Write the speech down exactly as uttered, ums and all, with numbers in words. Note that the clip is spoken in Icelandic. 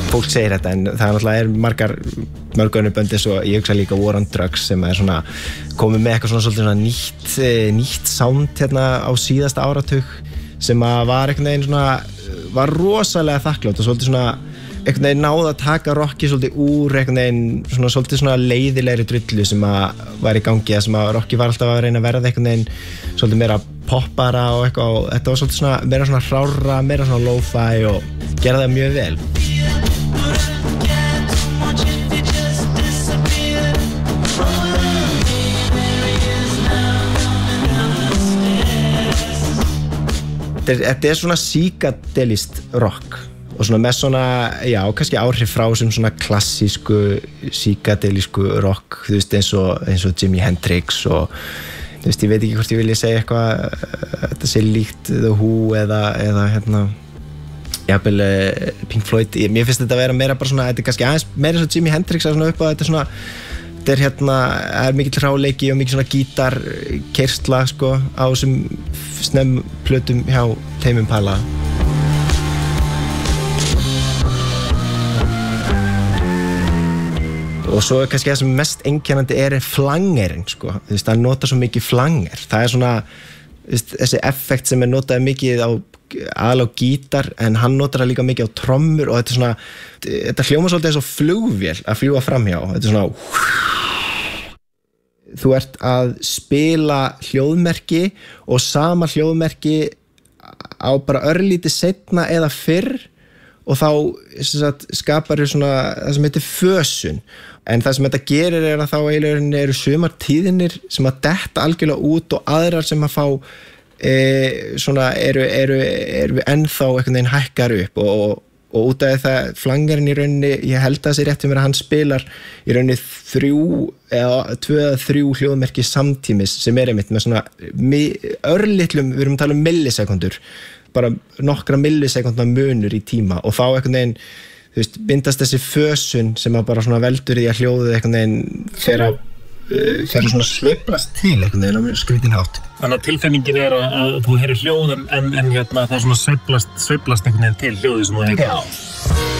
fólk segir þetta en það náttúrulega er margar mörg önnur bönd eins og ég hugsa líka War on Drugs sem er svona komið með eitthvað svona svolítið svona nýtt nýtt sound hérna á síðasta áratug sem að var einhvern veginn svona var rosalega þakklátt og svolítið svona einhvern veginn náði að taka rockið svolítið úr einhvern veginn svona svolítið svona leiðilegri drullu sem að var í gangi sem að rockið var alltaf að reyna að verða einhvern veginn svolítið meira poppara og eitthvað og þetta var svolítið svona meira svona hrárra, meira svona lo-fi og gerði það mjög vel. Þetta er svona psychedelist rock og svona með svona, já, kannski áhrif frá sem svona klassísku psychedelisku rock, þú veist, eins og, eins og Jimi Hendrix og þú veist, ég veit ekki hvort ég vilja segja eitthvað þetta sé líkt The Who eða, eða hérna, jafnvel Pink Floyd, mér finnst þetta að vera meira bara svona, þetta er kannski aðeins meira eins og Jimi Hendrix að svona upp á þetta svona þetta er hérna, er mikill hráleiki og mikill svona gítar keyrsla sko á þessum snem plötum hjá Tame Impala. Og svo kannski það sem mest einkennandi er flangerinn sko, þú veist, það nota svo mikið flanger, það er svona veist, þessi effekt sem er notað mikið á aðal á gítar en hann notar það líka mikið á trommur og þetta er svona þetta hljómar svolítið eins og flugvél að fljúga framhjá, þetta er svona þú ert að spila hljóðmerki og sama hljóðmerki á bara örlítið seinna eða fyrr og þá sagt, skapar þau svona það sem heitir fösun en það sem þetta gerir er að þá eiginlega eru sumar tíðinir sem að detta algjörlega út og aðrar sem að fá e, svona eru, eru, eru ennþá einhvern veginn hækkar upp og, og, og út af það flangarinn í rauninni, ég held að það sé rétt um að hann spilar í rauninni þrjú eða tvö eða þrjú hljóðmerki samtímis sem er einmitt með svona örlitlum, við erum að tala um millisekundur bara nokkra millisekundna munur í tíma og þá einhvern veginn þú veist, bindast þessi fösun sem að bara svona veldur í að hljóðið einhvern veginn fer að fer að svona sveiflast til einhvern veginn á skrýtin hátt. Þannig að tilfinningin er að, að þú heyrir hljóð en, en hérna það svona sveiflast, sveiflast einhvern veginn til hljóðið sem þú heyrir. Já.